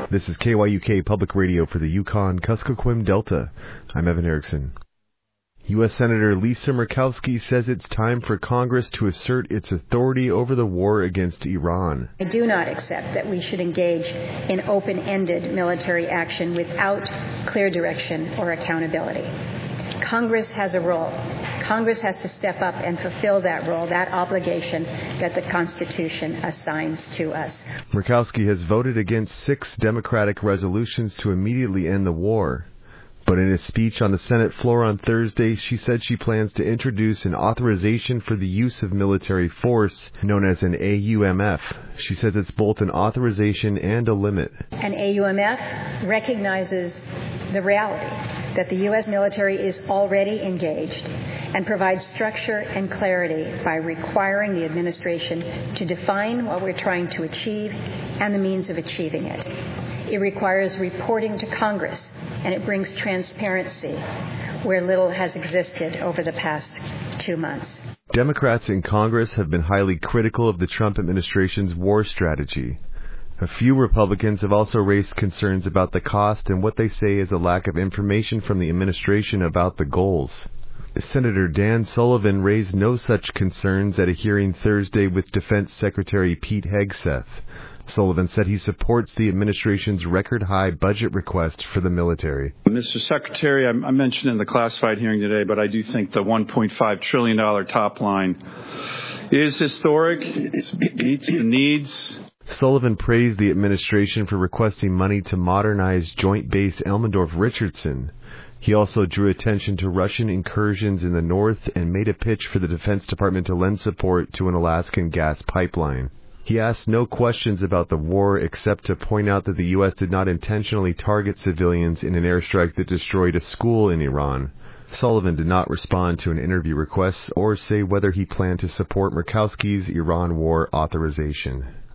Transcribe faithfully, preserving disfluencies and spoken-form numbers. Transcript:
This is K Y U K Public Radio for the Yukon-Kuskokwim Delta. I'm Evan Erickson. U S Senator Lisa Murkowski says it's time for Congress to assert its authority over the war against Iran. I do not accept that we should engage in open-ended military action without clear direction or accountability. Congress has a role. Congress has to step up and fulfill that role, that obligation that the Constitution assigns to us. Murkowski has voted against six Democratic resolutions to immediately end the war. But in a speech on the Senate floor on Thursday, she said she plans to introduce an authorization for the use of military force, known as an A U M F. She says it's both an authorization and a limit. An A U M F recognizes the reality that the U S military is already engaged and provides structure and clarity by requiring the administration to define what we're trying to achieve and the means of achieving it. It requires reporting to Congress, and it brings transparency where little has existed over the past two months. Democrats in Congress have been highly critical of the Trump administration's war strategy. A few Republicans have also raised concerns about the cost and what they say is a lack of information from the administration about the goals. Senator Dan Sullivan raised no such concerns at a hearing Thursday with Defense Secretary Pete Hegseth. Sullivan said he supports the administration's record-high budget request for the military. Mister Secretary, I mentioned in the classified hearing today, but I do think the one point five trillion dollars top line is historic. It meets the needs. Sullivan praised the administration for requesting money to modernize Joint Base Elmendorf-Richardson. He also drew attention to Russian incursions in the north and made a pitch for the Defense Department to lend support to an Alaskan gas pipeline. He asked no questions about the war except to point out that the U S did not intentionally target civilians in an airstrike that destroyed a school in Iran. Sullivan did not respond to an interview request or say whether he planned to support Murkowski's Iran war authorization.